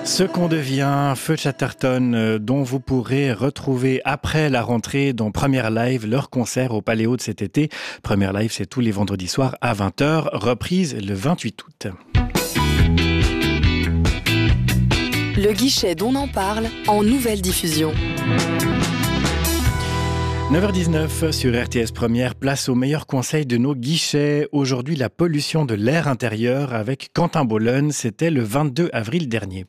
Ce qu'on devient, Feu Chatterton, dont vous pourrez retrouver après la rentrée dans Première Live, leur concert au Paléo de cet été. Première Live, c'est tous les vendredis soirs à 20h, reprise le 28 août. Le guichet dont on en parle en nouvelle diffusion. 9h19 sur RTS Première, place aux meilleurs conseils de nos guichets. Aujourd'hui, la pollution de l'air intérieur avec Quentin Bollen, c'était le 22 avril dernier.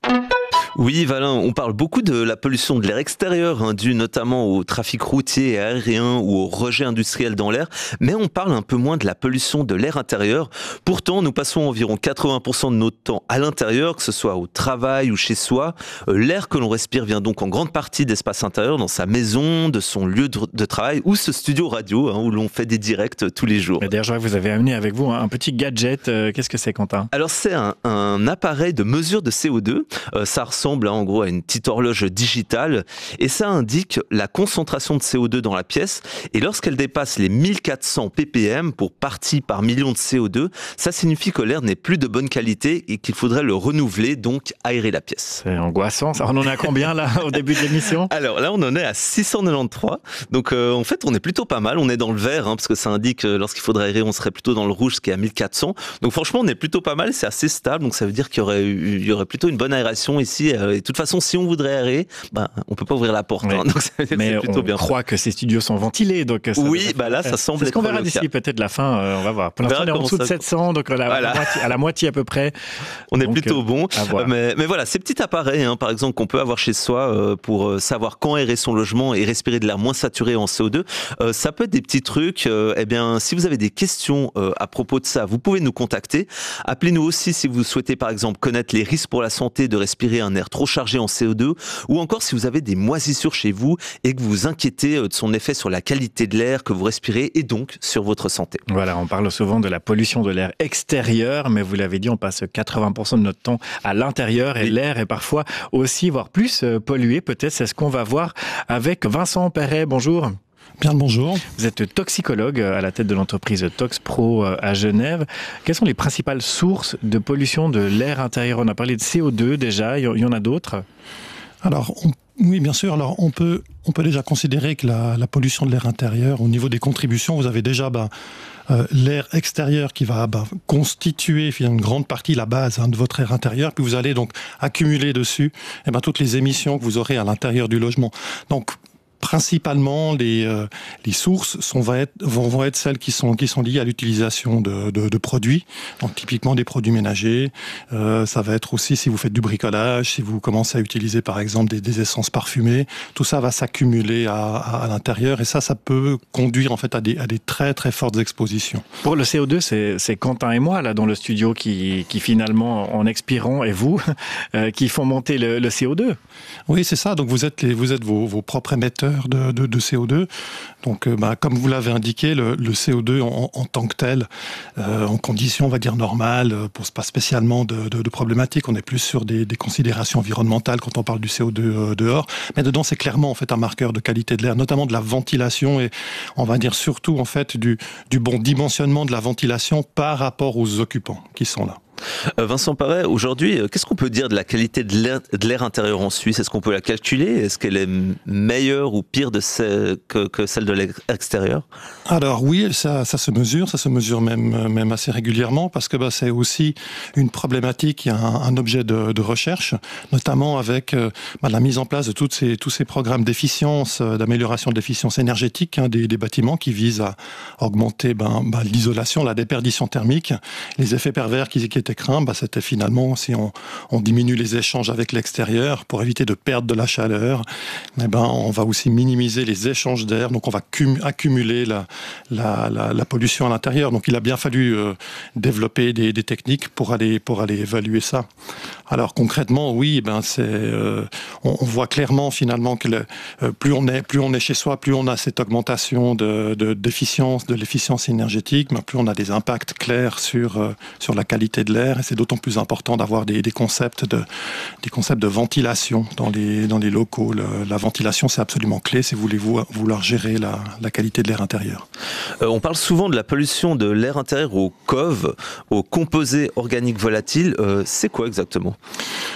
Oui, Valin, on parle beaucoup de la pollution de l'air extérieur, due notamment au trafic routier et aérien ou au rejet industriel dans l'air, mais on parle un peu moins de la pollution de l'air intérieur. Pourtant, nous passons environ 80% de notre temps à l'intérieur, que ce soit au travail ou chez soi. L'air que l'on respire vient donc en grande partie d'espace intérieur, dans sa maison, de son lieu de travail ou ce studio radio où l'on fait des directs tous les jours. Et d'ailleurs, je vois que vous avez amené avec vous un petit gadget. Qu'est-ce que c'est, Quentin ? Alors, c'est un appareil de mesure de CO2. Ça ressemble en gros à une petite horloge digitale et ça indique la concentration de CO2 dans la pièce, et lorsqu'elle dépasse les 1400 ppm pour partie par million de CO2, ça signifie que l'air n'est plus de bonne qualité et qu'il faudrait le renouveler, donc aérer la pièce. C'est angoissant. On en est à combien là au début de l'émission ? Alors là on en est à 693, donc en fait on est plutôt pas mal, on est dans le vert parce que ça indique lorsqu'il faudrait aérer on serait plutôt dans le rouge, ce qui est à 1400, donc franchement on est plutôt pas mal, c'est assez stable, donc ça veut dire qu'il y aurait plutôt une bonne aération ici. Et de toute façon, si on voudrait aérer, on peut pas ouvrir la porte. Oui. Donc ça veut dire mais que c'est plutôt bien. On croit que ces studios sont ventilés, donc ça oui, là, ça semble. C'est ce qu'on verra être d'ici peut-être la fin. On va voir. Pour l'instant, on est en dessous de 700, donc à la moitié à peu près. On est plutôt bon. Mais voilà, ces petits appareils, par exemple, qu'on peut avoir chez soi pour savoir quand aérer son logement et respirer de l'air moins saturé en CO2, ça peut être des petits trucs. Eh bien, si vous avez des questions à propos de ça, vous pouvez nous contacter. Appelez-nous aussi si vous souhaitez, par exemple, connaître les risques pour la santé de respirer un air trop chargé en CO2, ou encore si vous avez des moisissures chez vous et que vous vous inquiétez de son effet sur la qualité de l'air que vous respirez et donc sur votre santé. Voilà, on parle souvent de la pollution de l'air extérieur, mais vous l'avez dit, on passe 80% de notre temps à l'intérieur et l'air est parfois aussi, voire plus pollué. Peut-être c'est ce qu'on va voir avec Vincent Perret. Bonjour. Bien le bonjour. Vous êtes toxicologue à la tête de l'entreprise ToxPro à Genève. Quelles sont les principales sources de pollution de l'air intérieur ? On a parlé de CO2 déjà, il y en a d'autres ? Alors, oui, bien sûr. Alors, on peut déjà considérer que la pollution de l'air intérieur, au niveau des contributions, vous avez déjà l'air extérieur qui va constituer une grande partie, la base de votre air intérieur, puis vous allez donc accumuler dessus toutes les émissions que vous aurez à l'intérieur du logement. Donc, principalement, les sources vont être celles qui sont liées à l'utilisation de produits, donc typiquement des produits ménagers. Ça va être aussi si vous faites du bricolage, si vous commencez à utiliser par exemple des essences parfumées, tout ça va s'accumuler à l'intérieur et ça peut conduire en fait à des très très fortes expositions. Pour le CO2, c'est Quentin et moi là dans le studio qui finalement en expirant et vous qui font monter le CO2. Oui, c'est ça. Donc vous êtes vos propres émetteurs de CO2. Donc, comme vous l'avez indiqué, le CO2 en tant que tel, en conditions, on va dire, normales, pose pas spécialement de problématiques. On est plus sur des considérations environnementales quand on parle du CO2 dehors. Mais dedans, c'est clairement, en fait, un marqueur de qualité de l'air, notamment de la ventilation et, on va dire, surtout, en fait, du bon dimensionnement de la ventilation par rapport aux occupants qui sont là. Vincent Perret, aujourd'hui, qu'est-ce qu'on peut dire de la qualité de l'air intérieur en Suisse ? Est-ce qu'on peut la calculer ? Est-ce qu'elle est meilleure ou pire que celle de l'air extérieur ? Alors oui, ça se mesure même assez régulièrement parce que c'est aussi une problématique, il y a un objet de recherche, notamment avec la mise en place de tous ces programmes d'efficience, d'amélioration de l'efficience énergétique des bâtiments qui visent à augmenter l'isolation, la déperdition thermique, les effets pervers qui étaient craints, c'était finalement si on diminue les échanges avec l'extérieur pour éviter de perdre de la chaleur, on va aussi minimiser les échanges d'air, donc on va accumuler la pollution à l'intérieur. Donc il a bien fallu développer des techniques pour aller évaluer ça. Alors concrètement, oui, on voit clairement finalement que plus on est chez soi, plus on a cette augmentation de l'efficience énergétique, plus on a des impacts clairs sur la qualité de l'air. Et c'est d'autant plus important d'avoir des concepts de ventilation dans les locaux. La ventilation, c'est absolument clé si vous voulez vouloir gérer la qualité de l'air intérieur. On parle souvent de la pollution de l'air intérieur aux COV, aux composés organiques volatiles. C'est quoi exactement ?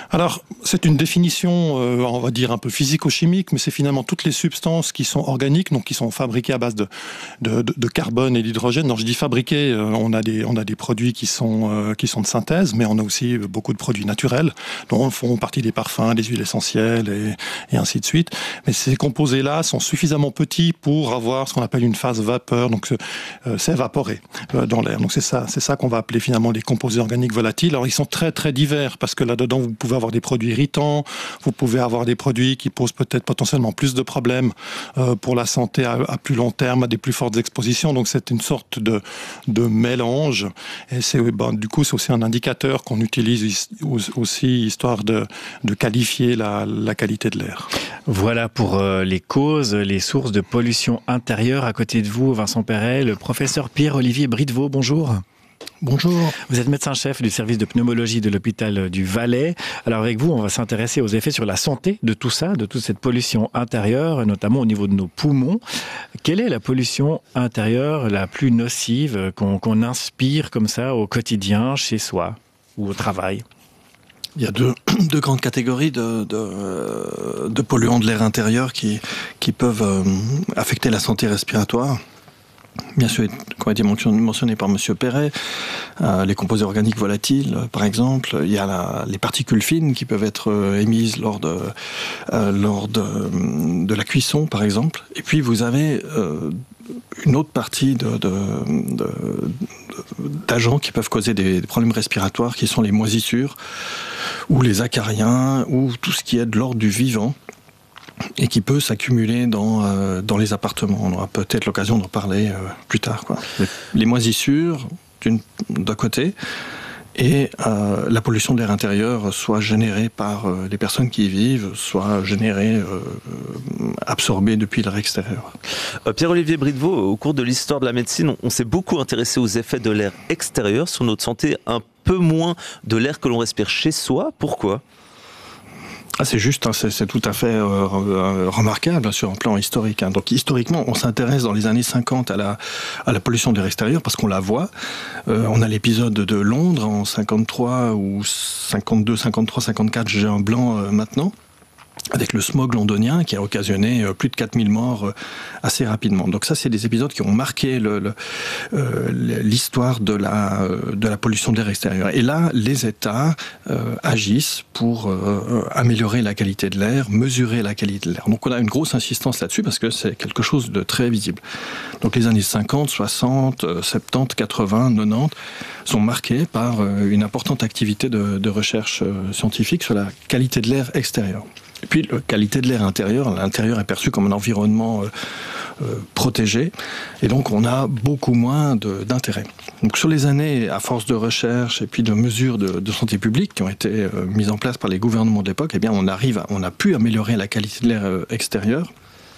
Alors, c'est une définition, on va dire, un peu physico-chimique, mais c'est finalement toutes les substances qui sont organiques, donc qui sont fabriquées à base de carbone et d'hydrogène. Donc, je dis fabriquées, on a des produits qui sont de synthèse, mais on a aussi beaucoup de produits naturels, dont font partie des parfums, des huiles essentielles et ainsi de suite. Mais ces composés-là sont suffisamment petits pour avoir ce qu'on appelle une phase vapeur, donc c'est évaporé dans l'air. Donc, c'est ça qu'on va appeler finalement les composés organiques volatiles. Alors, ils sont très, très divers, parce que là-dedans, vous pouvez avoir des produits irritants, vous pouvez avoir des produits qui posent peut-être potentiellement plus de problèmes pour la santé à plus long terme, à des plus fortes expositions. Donc c'est une sorte de mélange. Et du coup, c'est aussi un indicateur qu'on utilise aussi, histoire de qualifier la qualité de l'air. Voilà pour les causes, les sources de pollution intérieure. À côté de vous, Vincent Perret, le professeur Pierre-Olivier Bridevaux, bonjour. Bonjour. Vous êtes médecin-chef du service de pneumologie de l'hôpital du Valais. Alors avec vous, on va s'intéresser aux effets sur la santé de tout ça, de toute cette pollution intérieure, notamment au niveau de nos poumons. Quelle est la pollution intérieure la plus nocive qu'on inspire comme ça au quotidien, chez soi ou au travail ? Il y a deux grandes catégories de polluants de l'air intérieur qui peuvent affecter la santé respiratoire. Bien sûr, comme a été mentionné par M. Perret, les composés organiques volatiles, par exemple. Il y a les particules fines qui peuvent être émises lors de la cuisson, par exemple. Et puis, vous avez une autre partie d'agents qui peuvent causer des problèmes respiratoires, qui sont les moisissures, ou les acariens, ou tout ce qui est de l'ordre du vivant, et qui peut s'accumuler dans les appartements. On aura peut-être l'occasion d'en parler plus tard, quoi. Les moisissures, d'un côté, et la pollution de l'air intérieur, soit générée par les personnes qui y vivent, soit générée, absorbée depuis l'air extérieur. Pierre-Olivier Bridevaux, au cours de l'histoire de la médecine, on s'est beaucoup intéressé aux effets de l'air extérieur sur notre santé, un peu moins de l'air que l'on respire chez soi. Pourquoi ? C'est juste, c'est tout à fait remarquable sur un plan historique. Donc historiquement, on s'intéresse dans les années 50 à la pollution de l'air extérieur parce qu'on la voit. On a l'épisode de Londres en 53 ou 52, 53, 54, j'ai un blanc maintenant, avec le smog londonien qui a occasionné plus de 4000 morts assez rapidement. Donc ça, c'est des épisodes qui ont marqué l'histoire de la pollution de l'air extérieur. Et là, les États agissent pour améliorer la qualité de l'air, mesurer la qualité de l'air. Donc on a une grosse insistance là-dessus parce que c'est quelque chose de très visible. Donc les années 50, 60, 70, 80, 90 sont marquées par une importante activité de recherche scientifique sur la qualité de l'air extérieur. Et puis, la qualité de l'air intérieur, l'intérieur est perçu comme un environnement protégé, et donc on a beaucoup moins d'intérêt. Donc sur les années, à force de recherche et puis de mesures de santé publique qui ont été mises en place par les gouvernements de l'époque, eh bien on a pu améliorer la qualité de l'air extérieur.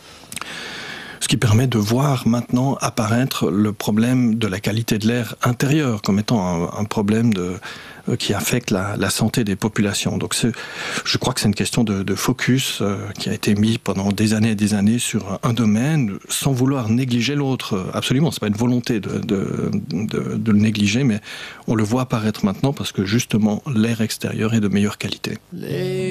Ce qui permet de voir maintenant apparaître le problème de la qualité de l'air intérieur comme étant un problème qui affecte la santé des populations. Donc je crois que c'est une question de focus qui a été mis pendant des années et des années sur un domaine sans vouloir négliger l'autre. Absolument, c'est pas une volonté de le négliger, mais on le voit apparaître maintenant parce que justement l'air extérieur est de meilleure qualité.